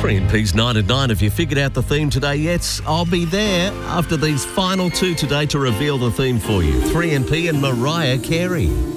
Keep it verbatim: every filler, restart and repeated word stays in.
three N P's nine at nine. Have you figured out the theme today yet? I'll be there after these final two today to reveal the theme for you. three N P and Mariah Carey.